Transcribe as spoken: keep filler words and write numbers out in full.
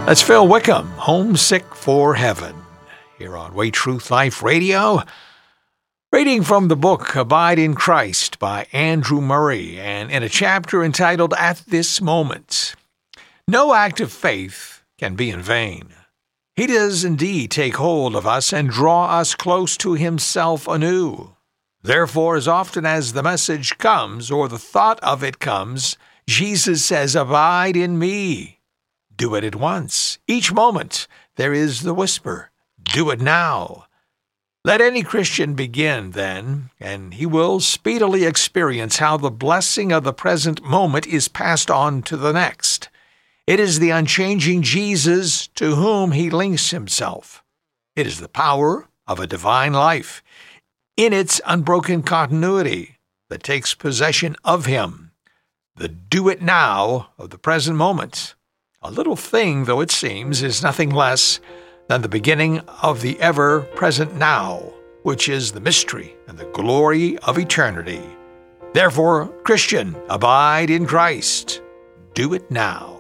That's Phil Wickham, Homesick for Heaven, here on Way Truth Life Radio. Reading from the book Abide in Christ by Andrew Murray, and in a chapter entitled At This Moment. No act of faith can be in vain. He does indeed take hold of us and draw us close to himself anew. Therefore, as often as the message comes, or the thought of it comes, Jesus says, "Abide in me." Do it at once. Each moment there is the whisper, "Do it now." Let any Christian begin, then, and he will speedily experience how the blessing of the present moment is passed on to the next. It is the unchanging Jesus to whom he links himself. It is the power of a divine life, in its unbroken continuity, that takes possession of him. The do it now of the present moment, a little thing though it seems, is nothing less than the beginning of the ever-present now, which is the mystery and the glory of eternity. Therefore, Christian, abide in Christ. Do it now.